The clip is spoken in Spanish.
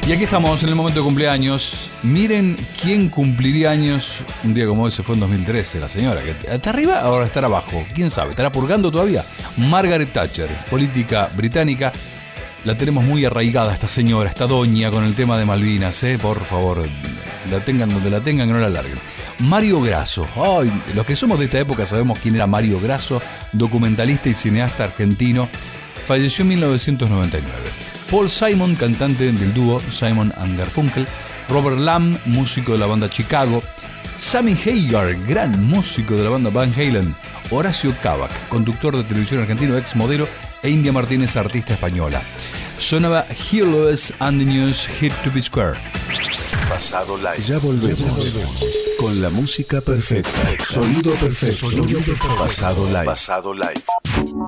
Y aquí estamos en el momento de cumpleaños. Miren quién cumpliría años un día como hoy. Se fue en 2013 la señora, que está arriba, ahora estará abajo. ¿Quién sabe? ¿Estará purgando todavía? Margaret Thatcher, política británica. La tenemos muy arraigada esta señora, esta doña, con el tema de Malvinas, por favor, la tengan donde la tengan, que no la larguen. Mario Grasso. Ay, los que somos de esta época sabemos quién era Mario Grasso, documentalista y cineasta argentino. Falleció en 1999. Paul Simon, cantante del dúo Simon & Garfunkel. Robert Lamm, músico de la banda Chicago. Sammy Hagar, gran músico de la banda Van Halen. Horacio Cabac, conductor de televisión argentino, ex modelo. E India Martínez, artista española. Sonaba Here Lewis and the News, Hit to be Square. Pasado Live. Ya volvemos. Con la música perfecta. Sonido perfecto. Pasado Live.